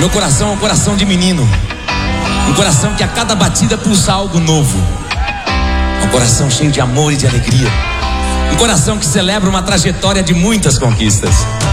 Meu coração é um coração de menino, um coração que a cada batida pulsa algo novo, um coração cheio de amor e de alegria, um coração que celebra uma trajetória de muitas conquistas.